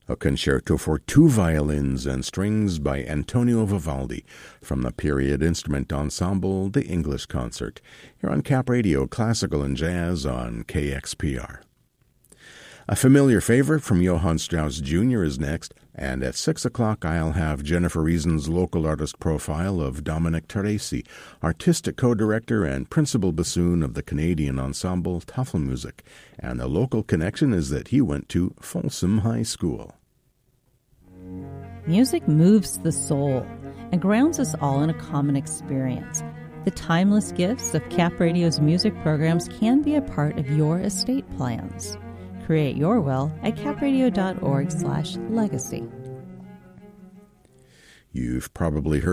a concerto for two violins and strings by Antonio Vivaldi from the period instrument ensemble The English Concert, here on Cap Radio Classical and Jazz on KXPR. A familiar favorite from Johann Strauss Jr. is next, and at 6 o'clock I'll have Jennifer Reason's local artist profile of Dominic Teresi, artistic co-director and principal bassoon of the Canadian ensemble Tafelmusik, and the local connection is that he went to Folsom High School. Music moves the soul and grounds us all in a common experience. The timeless gifts of Cap Radio's music programs can be a part of your estate plans. Create your will at capradio.org/legacy. You've probably heard